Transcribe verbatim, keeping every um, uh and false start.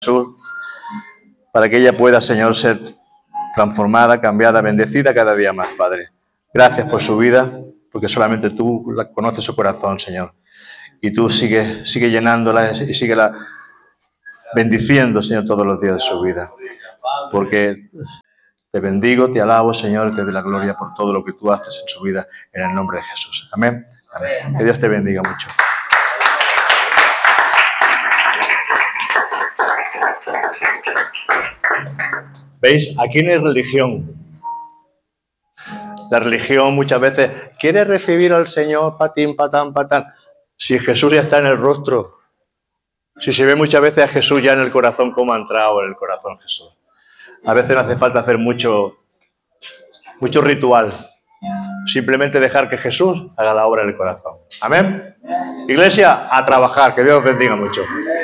Jesús, para que ella pueda, Señor, ser transformada, cambiada, bendecida cada día más, Padre. Gracias por su vida, porque solamente tú conoces su corazón, Señor. Y tú sigue, sigue llenándola y sigue la bendiciendo, Señor, todos los días de su vida. Porque te bendigo, te alabo, Señor, te doy la gloria por todo lo que tú haces en su vida, en el nombre de Jesús. Amén. Amén. Que Dios te bendiga mucho. ¿Veis? Aquí no hay religión. La religión muchas veces quiere recibir al Señor, patín, patán, patán. Si Jesús ya está en el rostro, si se ve muchas veces a Jesús ya en el corazón, cómo ha entrado en el corazón Jesús. A veces no hace falta hacer mucho, mucho ritual. Simplemente dejar que Jesús haga la obra en el corazón. Amén. Iglesia, a trabajar. Que Dios os bendiga mucho.